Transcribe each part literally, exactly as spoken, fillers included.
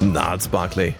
Gnarls Barkley.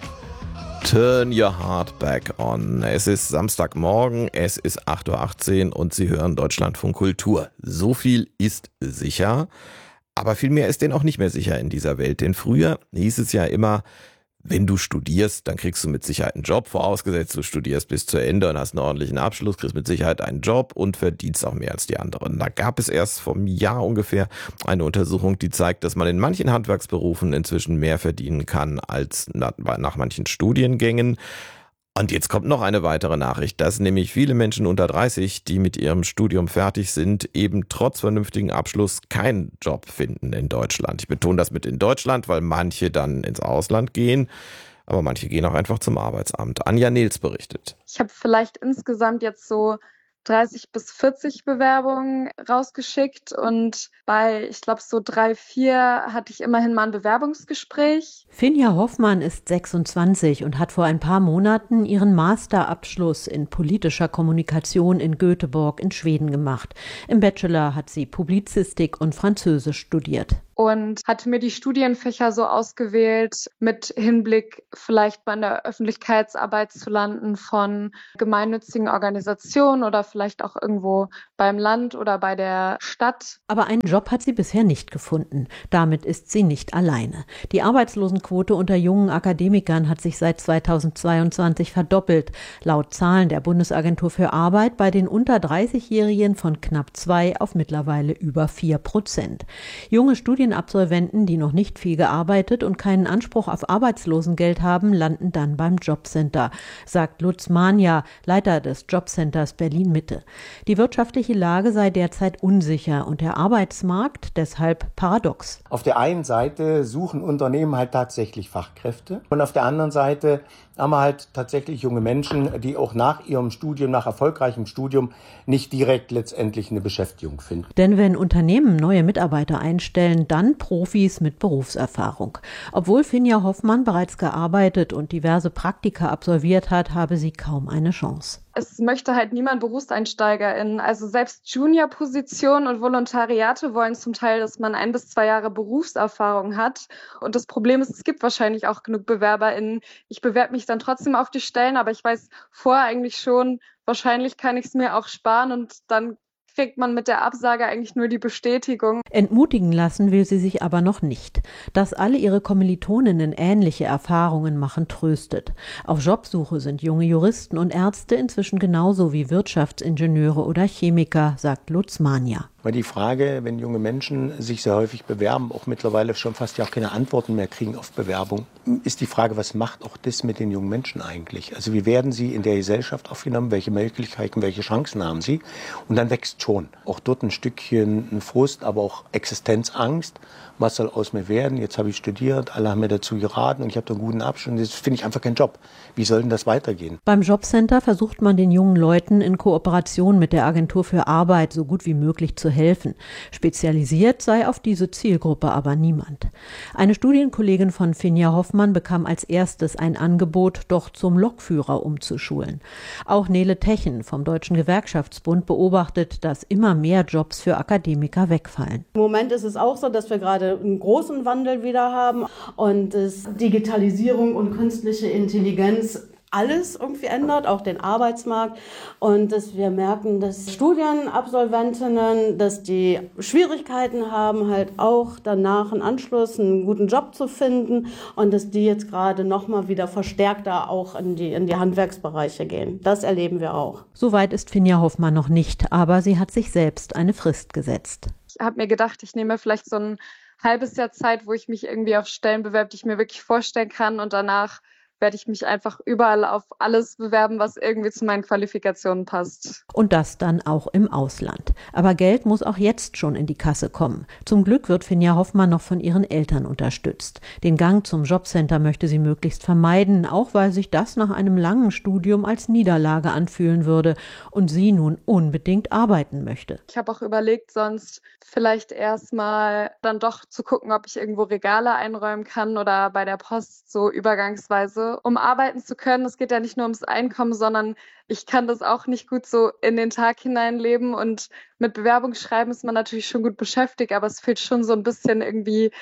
Turn your heart back on. Es ist Samstagmorgen, es ist acht Uhr achtzehn und Sie hören Deutschlandfunk Kultur. So viel ist sicher, aber viel mehr ist denn auch nicht mehr sicher in dieser Welt. Denn früher hieß es ja immer, wenn du studierst, dann kriegst du mit Sicherheit einen Job, vorausgesetzt du studierst bis zu Ende und hast einen ordentlichen Abschluss, kriegst mit Sicherheit einen Job und verdienst auch mehr als die anderen. Da gab es erst vor einem Jahr ungefähr eine Untersuchung, die zeigt, dass man in manchen Handwerksberufen inzwischen mehr verdienen kann als nach, nach manchen Studiengängen. Und jetzt kommt noch eine weitere Nachricht, dass nämlich viele Menschen unter dreißig, die mit ihrem Studium fertig sind, eben trotz vernünftigen Abschluss keinen Job finden in Deutschland. Ich betone das mit in Deutschland, weil manche dann ins Ausland gehen, aber manche gehen auch einfach zum Arbeitsamt. Anja Nils berichtet. Ich habe vielleicht insgesamt jetzt so dreißig bis vierzig Bewerbungen rausgeschickt und bei, ich glaube, so drei, vier hatte ich immerhin mal ein Bewerbungsgespräch. Finja Hoffmann ist sechsundzwanzig und hat vor ein paar Monaten ihren Masterabschluss in politischer Kommunikation in Göteborg in Schweden gemacht. Im Bachelor hat sie Publizistik und Französisch studiert. Und hatte mir die Studienfächer so ausgewählt, mit Hinblick vielleicht mal in der Öffentlichkeitsarbeit zu landen von gemeinnützigen Organisationen oder vielleicht auch irgendwo beim Land oder bei der Stadt. Aber einen Job hat sie bisher nicht gefunden. Damit ist sie nicht alleine. Die Arbeitslosenquote unter jungen Akademikern hat sich seit zweitausendzweiundzwanzig verdoppelt. Laut Zahlen der Bundesagentur für Arbeit bei den unter dreißigjährigen von knapp zwei auf mittlerweile über vier Prozent. Junge Studienabsolventen, die noch nicht viel gearbeitet und keinen Anspruch auf Arbeitslosengeld haben, landen dann beim Jobcenter, sagt Lutz Mania, Leiter des Jobcenters Berlin-Mitte. Die wirtschaftliche Lage sei derzeit unsicher und der Arbeitsmarkt deshalb paradox. Auf der einen Seite suchen Unternehmen halt tatsächlich Fachkräfte und auf der anderen Seite haben wir halt tatsächlich junge Menschen, die auch nach ihrem Studium, nach erfolgreichem Studium nicht direkt letztendlich eine Beschäftigung finden. Denn wenn Unternehmen neue Mitarbeiter einstellen, dann Profis mit Berufserfahrung. Obwohl Finja Hoffmann bereits gearbeitet und diverse Praktika absolviert hat, habe sie kaum eine Chance. Es möchte halt niemand BerufseinsteigerInnen. Also selbst Junior-Positionen und Volontariate wollen zum Teil, dass man ein bis zwei Jahre Berufserfahrung hat. Und das Problem ist, es gibt wahrscheinlich auch genug BewerberInnen. Ich bewerbe mich dann trotzdem auf die Stellen, aber ich weiß vorher eigentlich schon, wahrscheinlich kann ich es mir auch sparen und dann kriegt man mit der Absage eigentlich nur die Bestätigung. Entmutigen lassen will sie sich aber noch nicht. Dass alle ihre Kommilitoninnen ähnliche Erfahrungen machen, tröstet. Auf Jobsuche sind junge Juristen und Ärzte inzwischen genauso wie Wirtschaftsingenieure oder Chemiker, sagt Lutz Mania. Weil die Frage, wenn junge Menschen sich sehr häufig bewerben, auch mittlerweile schon fast ja auch keine Antworten mehr kriegen auf Bewerbung, ist die Frage, was macht auch das mit den jungen Menschen eigentlich? Also wie werden sie in der Gesellschaft aufgenommen? Welche Möglichkeiten, welche Chancen haben sie? Und dann wächst schon auch dort ein Stückchen ein Frust, aber auch Existenzangst. Was soll aus mir werden? Jetzt habe ich studiert, alle haben mir dazu geraten und ich habe da einen guten Abschluss. Jetzt finde ich einfach keinen Job. Wie soll denn das weitergehen? Beim Jobcenter versucht man den jungen Leuten in Kooperation mit der Agentur für Arbeit so gut wie möglich zu helfen. Spezialisiert sei auf diese Zielgruppe aber niemand. Eine Studienkollegin von Finja Hoffmann bekam als erstes ein Angebot, doch zum Lokführer umzuschulen. Auch Nele Techen vom Deutschen Gewerkschaftsbund beobachtet, dass immer mehr Jobs für Akademiker wegfallen. Im Moment ist es auch so, dass wir gerade einen großen Wandel wieder haben und es Digitalisierung und künstliche Intelligenz alles irgendwie ändert, auch den Arbeitsmarkt. Und dass wir merken, dass Studienabsolventinnen, dass die Schwierigkeiten haben, halt auch danach einen Anschluss, einen guten Job zu finden und dass die jetzt gerade nochmal wieder verstärkter auch in die, in die Handwerksbereiche gehen. Das erleben wir auch. Soweit ist Finja Hoffmann noch nicht, aber sie hat sich selbst eine Frist gesetzt. Ich habe mir gedacht, ich nehme vielleicht so ein halbes Jahr Zeit, wo ich mich irgendwie auf Stellen bewerbe, die ich mir wirklich vorstellen kann und danach werde ich mich einfach überall auf alles bewerben, was irgendwie zu meinen Qualifikationen passt. Und das dann auch im Ausland. Aber Geld muss auch jetzt schon in die Kasse kommen. Zum Glück wird Finja Hoffmann noch von ihren Eltern unterstützt. Den Gang zum Jobcenter möchte sie möglichst vermeiden, auch weil sich das nach einem langen Studium als Niederlage anfühlen würde und sie nun unbedingt arbeiten möchte. Ich habe auch überlegt, sonst vielleicht erstmal dann doch zu gucken, ob ich irgendwo Regale einräumen kann oder bei der Post so übergangsweise, um arbeiten zu können. Es geht ja nicht nur ums Einkommen, sondern ich kann das auch nicht gut so in den Tag hineinleben. Und mit Bewerbungsschreiben ist man natürlich schon gut beschäftigt, aber es fehlt schon so ein bisschen irgendwie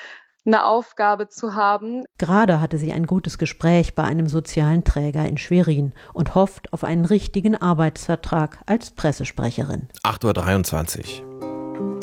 eine Aufgabe zu haben. Gerade hatte sie ein gutes Gespräch bei einem sozialen Träger in Schwerin und hofft auf einen richtigen Arbeitsvertrag als Pressesprecherin. acht Uhr dreiundzwanzig.